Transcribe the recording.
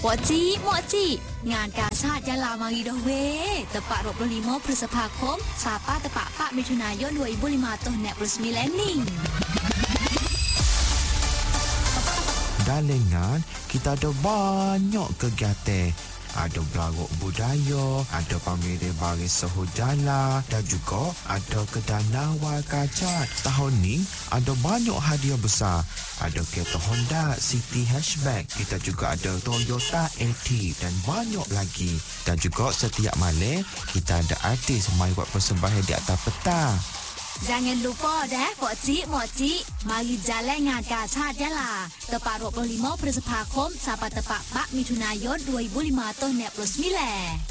Moci, ngànกาชาดยะลามารีโดเวตะปะ25 พฤษภาคมสาปาตะปะปะมิถุนายน2005 tahun nek plus 9 Dalengan kita ada banyak kegiatan. Ada berlarut budaya, ada pameran baris sahujala dan juga ada kedana wal kacat. Tahun ni ada banyak hadiah besar. Ada kereta Honda City Hatchback. Kita juga ada Toyota Altis dan banyak lagi. Dan juga setiap malam kita ada artis mai buat persembahan di atas petang. Jangan lupa dah Moci, mari jalan ngànกาชาดยะลาตะปะ25 พฤษภาคมสาปาตะปะปะมิถุนายน2005 tahun nek plus 9